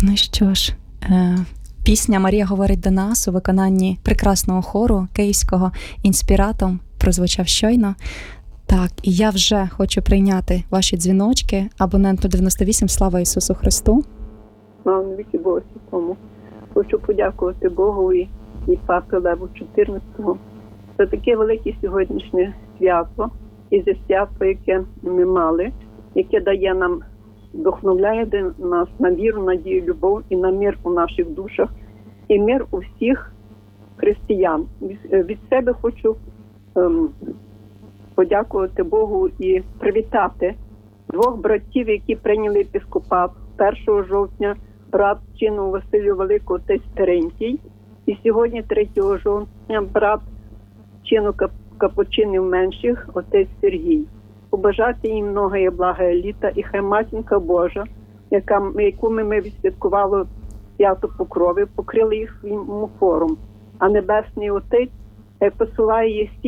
ну що ж, пісня «Марія говорить до нас» у виконанні прекрасного хору київського «Інспіратом» прозвучав щойно. Так, і я вже хочу прийняти ваші дзвіночки. Абоненту 98, слава Ісусу Христу. Слава навіки Богу Святому. Хочу подякувати Богу і Папі Леву XIV за таке велике сьогоднішнє свято і за свято, яке ми мали, яке дає нам, вдохновляє нас на віру, надію, любов і на мир у наших душах, і мир у всіх християн. Від себе хочу подякувати Богу і привітати двох братів, які прийняли епіскопат 1 жовтня, брат чину Василю Великого, отець Терентій, і сьогодні 3 жовтня брат чину капучинів менших, отець Сергій. Побажати їм многое благое літа, і хай Матінка Божа, яку ми відсвяткували свято Покрови, покрили їх своїм муфором, а Небесний Отець посилає їх